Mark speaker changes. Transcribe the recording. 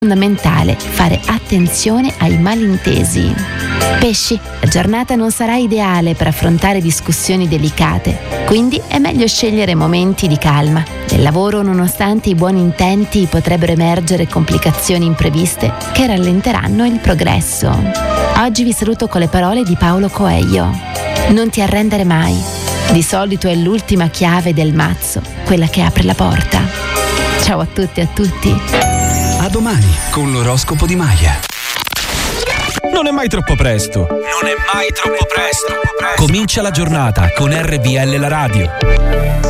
Speaker 1: fondamentale fare attenzione ai malintesi. Pesci, la giornata non sarà ideale per affrontare discussioni delicate, quindi è meglio scegliere momenti di calma. Nel lavoro, nonostante i buoni intenti, potrebbero emergere complicazioni impreviste che rallenteranno il progresso. Oggi vi saluto con le parole di Paulo Coelho. Non ti arrendere mai. Di solito è l'ultima chiave del mazzo, quella che apre la porta. Ciao a tutti e a tutti.
Speaker 2: A domani con l'oroscopo di Maya.
Speaker 3: Non è mai troppo presto.
Speaker 2: Non è mai troppo presto.
Speaker 3: Comincia la giornata con RPL la radio.